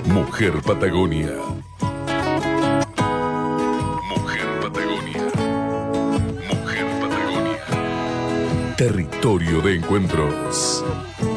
Mujer Patagonia. Mujer Patagonia. Mujer Patagonia. Territorio de encuentros.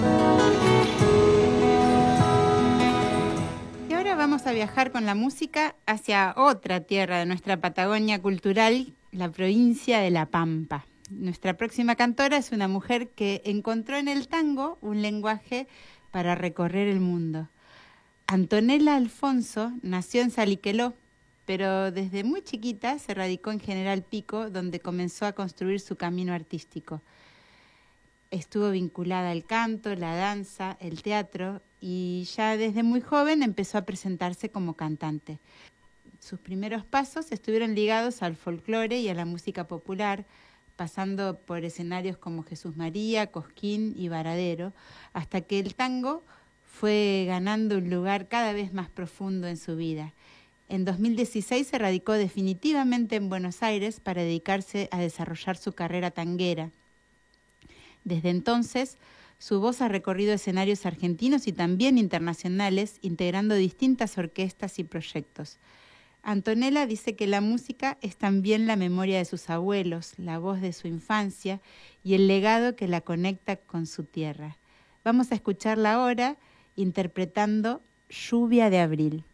Y ahora vamos a viajar con la música hacia otra tierra de nuestra Patagonia cultural, la provincia de La Pampa. Nuestra próxima cantora es una mujer que encontró en el tango un lenguaje para recorrer el mundo. Antonella Alfonso nació en Saliqueló, pero desde muy chiquita se radicó en General Pico, donde comenzó a construir su camino artístico. Estuvo vinculada al canto, la danza, el teatro y ya desde muy joven empezó a presentarse como cantante. Sus primeros pasos estuvieron ligados al folclore y a la música popular, pasando por escenarios como Jesús María, Cosquín y Varadero, hasta que el tango fue ganando un lugar cada vez más profundo en su vida. En 2016 se radicó definitivamente en Buenos Aires para dedicarse a desarrollar su carrera tanguera. Desde entonces, su voz ha recorrido escenarios argentinos y también internacionales, integrando distintas orquestas y proyectos. Antonella dice que la música es también la memoria de sus abuelos, la voz de su infancia y el legado que la conecta con su tierra. Vamos a escucharla ahora interpretando Lluvia de Abril.